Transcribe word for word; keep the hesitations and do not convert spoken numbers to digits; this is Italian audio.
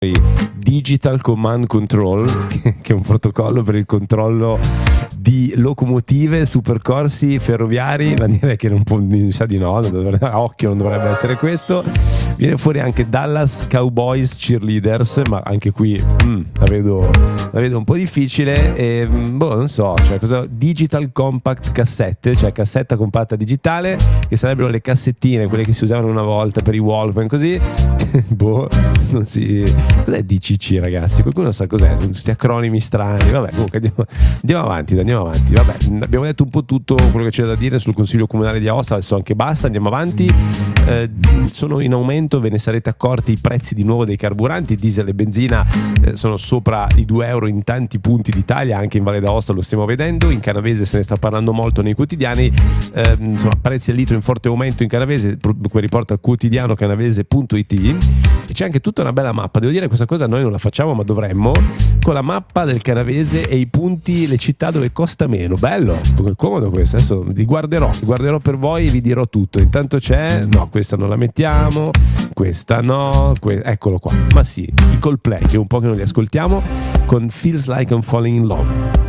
Digital Command Control, che è un protocollo per il controllo di locomotive su percorsi ferroviari, ma direi che non può, mi sa di no, non dovrebbe, a occhio non dovrebbe essere questo. Viene fuori anche Dallas Cowboys Cheerleaders, ma anche qui mm, la, vedo, la vedo un po' difficile. E, boh, non so, cioè, cosa, Digital Compact Cassette, cioè cassetta compatta digitale, che sarebbero le cassettine, quelle che si usavano una volta per i Walkman, così. Boh, non si... Cos'è D C C, ragazzi? Qualcuno sa cos'è? Sono questi acronimi strani. Vabbè, comunque andiamo, andiamo avanti, andiamo avanti. Vabbè, abbiamo detto un po' tutto quello che c'è da dire sul Consiglio Comunale di Aosta, adesso anche basta, andiamo avanti. Eh, sono in aumento, ve ne sarete accorti, i prezzi di nuovo dei carburanti, diesel e benzina eh, sono sopra i due euro in tanti punti d'Italia, anche in Valle d'Aosta lo stiamo vedendo, in Canavese se ne sta parlando molto nei quotidiani, eh, insomma prezzi al litro in forte aumento in Canavese, come riporta quotidiano canavese punto it, e c'è anche tutta una bella mappa, devo dire questa cosa noi non la facciamo ma dovremmo, con la mappa del Canavese e i punti, le città dove costa meno. Bello, comodo questo, adesso li guarderò, li guarderò per voi e vi dirò tutto. Intanto c'è, no, questa non la mettiamo, questa no, que- eccolo qua, ma sì, i Coldplay, che è un po' che non li ascoltiamo, con Feels Like I'm Falling in Love.